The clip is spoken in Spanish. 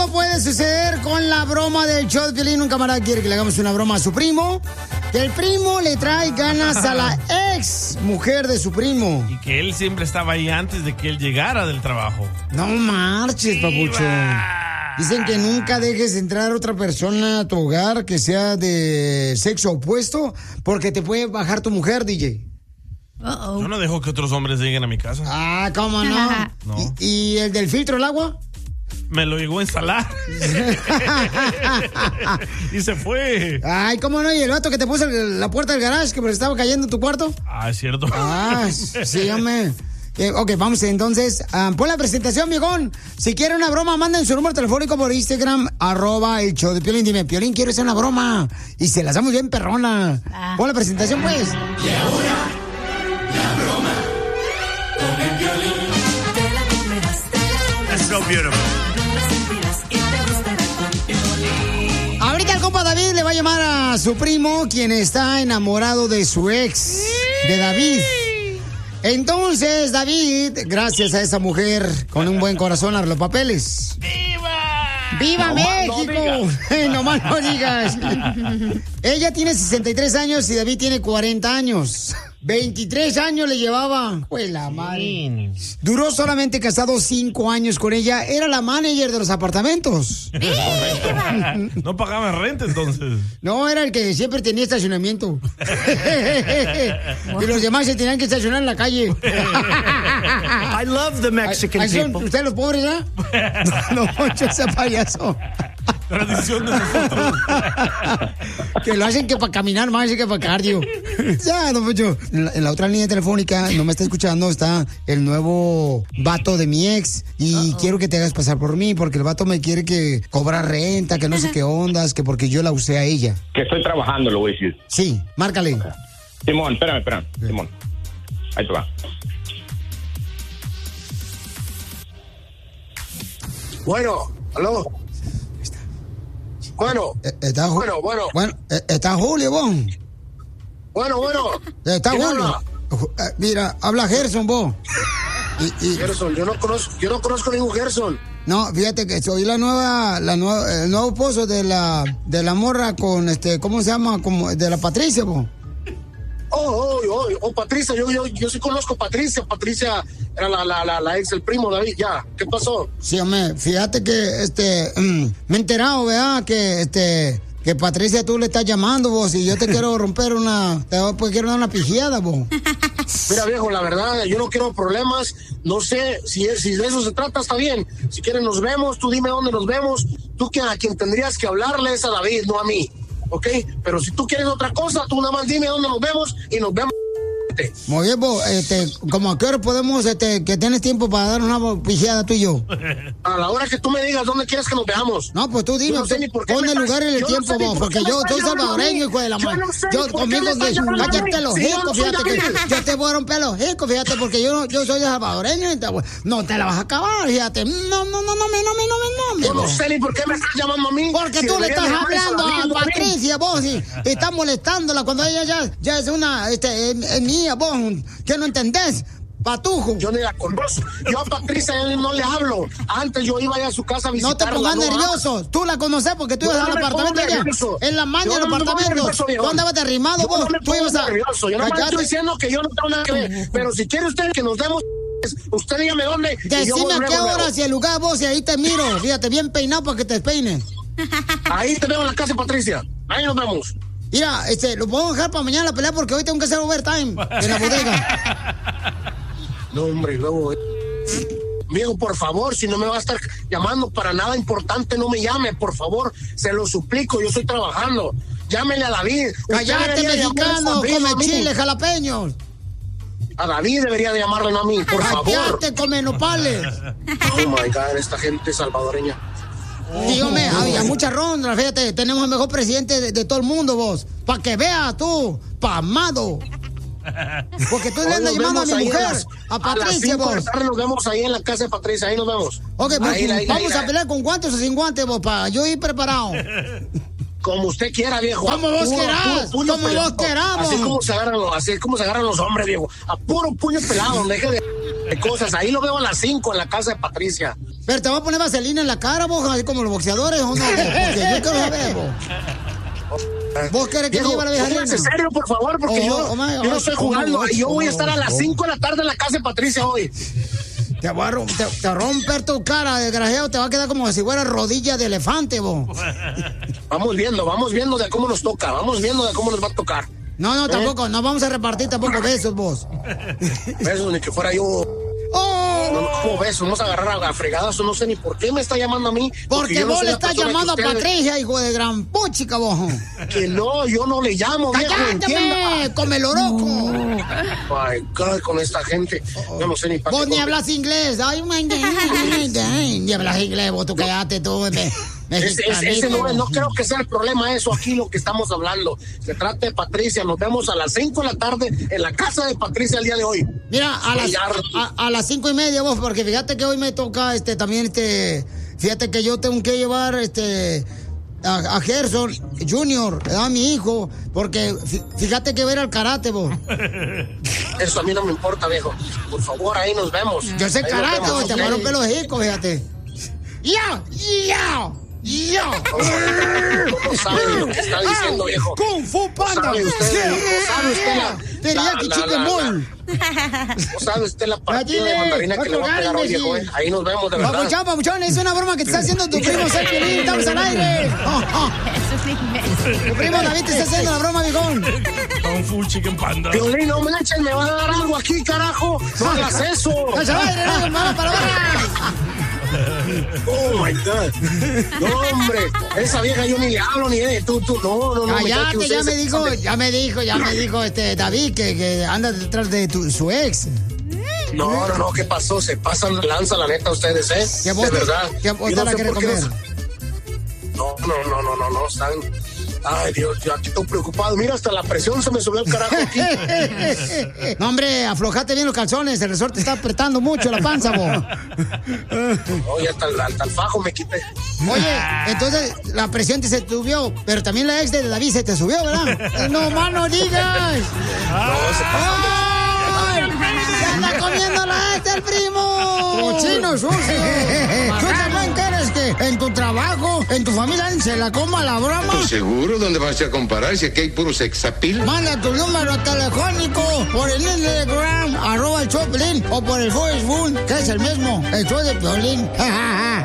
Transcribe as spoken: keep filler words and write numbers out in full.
Puede suceder con la broma del show de Piolín. Un camarada quiere que le hagamos una broma a su primo. Que el primo le trae ganas a la ex mujer de su primo. Y que él siempre estaba ahí antes de que él llegara del trabajo. No marches, papucho. Dicen que nunca dejes entrar a otra persona a tu hogar que sea de sexo opuesto porque te puede bajar tu mujer, D J. Uh-oh. Yo no dejo que otros hombres lleguen a mi casa. Ah, ¿cómo no? No. ¿Y, ¿Y el del filtro del agua? Me lo llegó a instalar. Y se fue. Ay, ¿cómo no? ¿Y el vato que te puso la puerta del garage que me estaba cayendo en tu cuarto? Ah, es cierto. Ah, sí, hombre. Eh, ok, vamos entonces. Um, pon la presentación, viejón. Si quiere una broma, manden su número telefónico por Instagram, arroba el show de Piolín. Dime, Piolín, quiero hacer una broma. Y se la hacemos bien perrona. Ah. Pon la presentación, pues. Y ahora, la broma con el Piolín. That's so beautiful. Ahorita el compa David le va a llamar a su primo, quien está enamorado de su ex, de David. Entonces, David, gracias a esa mujer con un buen corazón, a los papeles. ¡Viva! ¡Viva no México! No más no digas. Ella tiene sesenta y tres años y David tiene cuarenta años. veintitrés años le llevaba. Pues la madre. Duró solamente casado cinco años con ella. Era la manager de los apartamentos. No pagaba renta entonces. No, era el que siempre tenía estacionamiento. Y los demás se tenían que estacionar en la calle. I love the Mexican people. ¿Ustedes los pobres, ya? No, no, Poncho, ese payaso. Tradición de nosotros. Que lo hacen que para caminar más y que para cardio. Ya, don Poncho. En la, en la otra línea telefónica, no me está escuchando, está el nuevo vato de mi ex. Y Uh-oh. quiero que te hagas pasar por mí, porque el vato me quiere que cobrar renta, que no sé qué ondas, que porque yo la usé a ella. Que estoy trabajando, lo voy a decir. Sí, márcale. Okay. Simón, espérame, espérame. Sí. Simón. Ahí te va. Bueno, aló. Bueno, está Ju- bueno, bueno. Bueno, está Julio, vos. Bueno, bueno. Está Julio. Habla? Mira, habla Gerson, vos. Y, y... Gerson, yo no conozco, yo no conozco ningún Gerson. No, fíjate que soy la nueva, la nueva, el nuevo esposo de la, de la morra con este, ¿cómo se llama? Como de la Patricia, vos. Oh, oh, oh, oh, Patricia, yo, yo, yo sí conozco a Patricia. Patricia era la, la, la, la ex, el primo David, ya. ¿Qué pasó? Sí, hombre, fíjate que, este, mm, me he enterado, ¿verdad? Que, este, que Patricia tú le estás llamando, vos, y yo te quiero romper una, te pues, quiero dar una pijiada, vos. Mira, viejo, la verdad, yo no quiero problemas, no sé, si, si de eso se trata, está bien. Si quieres nos vemos, tú dime dónde nos vemos. Tú que a quien tendrías que hablarle es a David, no a mí. ¿Ok? Pero si tú quieres otra cosa, tú nada más dime dónde nos vemos y nos vemos. Muy bien, vos, este, como a qué hora podemos, este, que tienes tiempo para dar una pijeada tú y yo. A la hora que tú me digas dónde quieres que nos veamos. No, pues tú dime, no sé ni por qué pon el estás, lugar y el tiempo, no vos, porque yo soy salvadoreño, hijo de la madre. Yo, yo conmigo, cállate los hijos, fíjate que yo te voy a romper los hijos, fíjate, porque yo, yo soy de salvadoreño, y te, no te la vas a acabar, fíjate. No, no, no, no, no, me, no, me, no, me, no, me. Yo no sé ni por qué me estás llamando a mí. Porque si tú le estás hablando a Patricia, vos, y estás molestándola cuando ella ya, ya es una, este, es mía, vos. ¿Qué no entendés? Patujo. Yo ni la conozco. Yo a Patricia no le hablo. Antes yo iba allá a su casa a visitarla. No te pongas no, nervioso. Tú la conoces porque tú ibas no al apartamento allá. En la maña del no apartamento. ¿Dónde andabas de arrimado vos? No tú ibas a... nervioso. Yo no me estoy diciendo que yo no tengo nada que ver. Pero si quiere usted que nos demos, usted dígame dónde. Decime a qué hora, si el lugar vos, y ahí te miro. Fíjate, bien peinado para que te despeines. Ahí te veo en la casa de Patricia. Ahí nos vemos. Mira, este, lo puedo dejar para mañana la pelea porque hoy tengo que hacer overtime en la bodega. No, hombre, luego... Viejo, por favor, si no me va a estar llamando para nada importante, no me llame, por favor. Se lo suplico, yo estoy trabajando. Llámele a David. Cállate, mexicano, come chile, jalapeños. A David debería de llamarle, no a mí, por favor. Cállate, come nopales. Oh, my God, esta gente salvadoreña. Dígame, había mucha ronda, fíjate, tenemos el mejor presidente de, de todo el mundo, vos. Para que veas tú, pamado. Porque tú le andas llamando a mi mujer, las, a Patricia, a las vos. Tarde nos vemos ahí en la casa de Patricia, ahí nos vemos. Ok, pues ahí, ahí, vamos ahí, a pelear con guantes o sin guantes, vos, para yo ir preparado. Como usted quiera, viejo. Como vos puro, querás, puro, puño como pelado. vos queramos. Así como se agarran los, así como se agarran los hombres, viejo. A puro puño pelado, deje de, de cosas. Ahí lo veo a las cinco en la casa de Patricia. Pero te va a poner vaselina en la cara, vos, así como los boxeadores, ¿o no? Porque yo quiero saber, vos. ¿Vos querés que lleve la vieja Elena? En serio, por favor, porque Oh, yo, oh, my, yo no oh, estoy oh, jugando. oh, Yo voy a oh, estar a las oh. cinco de la tarde en la casa de Patricia hoy. Te va a, rom- te, te va a romper tu cara, desgraciado. Te va a quedar como si fuera rodilla de elefante, vos. Vamos viendo, vamos viendo de cómo nos toca. Vamos viendo de cómo nos va a tocar. No, no, ¿Eh? tampoco. No vamos a repartir tampoco besos, vos. Besos, ni que fuera yo. ¡Oh! No, no, como besos, vamos a agarrar a, a fregadas. No sé ni por qué me está llamando a mí. Porque yo no vos soy le la estás persona llamando a que ustedes- Patricia, hijo de gran puchica, vos. Que no, yo no le llamo, viejo, entienda. ¡Cállate, come el oroco! My God, con esta gente. Yo no sé ni para Vos qué. ni hablas inglés. Ay, my God. Ni hablas inglés, vos tú cállate tú. Me, Ese, ese, ese no, es- no creo que sea el problema eso aquí lo que estamos hablando. Se trata de Patricia. Nos vemos a las cinco de la tarde en la casa de Patricia el día de hoy. Mira, a las, Ya- a, a las cinco y media vos, porque fíjate que hoy me toca este también este. Fíjate que yo tengo que llevar este a, a Gerson Junior, a mi hijo, porque fí- fíjate que va a ir al karate, vos. Eso a mí no me importa, viejo. Por favor, ahí nos vemos. Yo sé Ahí nos karate, vemos, vos, te ¿ok? voy a romper los hijos, fíjate. ¡Ya! ¡Ya! ¡Ya! No sabe lo que está diciendo, viejo. ¡Kung Fu Panda! sabe usted, no sabe usted la- Teriyaki la- Chicken la- Ball. No sabe usted la partida Dile, de mandarina va que a le va a colgar, pegar hoy, imbécil. viejo, eh. Ahí nos vemos, de verdad. Papuchón, papuchón, es una broma que te está haciendo tu primo Sergio Lin, estamos al aire. Oh, oh. Tu primo David te está haciendo la broma, viejón. Kung Fu Chicken Panda. Violín, no me echen, me va a dar algo aquí, carajo. No hagas eso. ¡Estamos al aire, no, mala palabra! Oh my God. No, hombre. Esa vieja yo ni le hablo ni de tú, tú. No, no, no. me cae que Cállate, ya ustedes me se dijo, pasan de- ya me dijo, ya me dijo este David que, que anda detrás de tu, su ex. No, no, no, ¿qué pasó? Se pasan de lanza, la neta, ustedes, ¿eh? Que vos de te- verdad. que vos Yo te la sé querés por qué comer. No, no, no, no, no, no, están... Ay, Dios, yo aquí estoy preocupado. Mira, hasta la presión se me subió el carajo aquí. No, hombre, aflojate bien los calzones, el resorte está apretando mucho la panza, vos. Oye, hasta el, hasta el fajo me quité. Oye, entonces la presión te se subió, pero también la ex de David se te subió, ¿verdad? No más no digas. ¡Ay! ¡Se anda comiendo la ex del primo! ¡Cochino sucio! ¿Tú también quieres que en tu trabajo, en tu familia, se la coma la broma? Pues seguro, ¿dónde vas a comparar si aquí hay puro sexapil? Manda tu número telefónico por el Instagram, arroba el Choplin, o por el Facebook, que es el mismo, el show de Piolín.